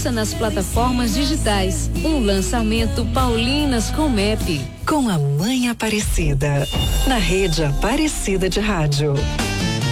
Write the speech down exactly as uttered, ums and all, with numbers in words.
Ouça nas plataformas digitais. Um lançamento Paulinas com M E P. Com a Mãe Aparecida. Na rede Aparecida de Rádio.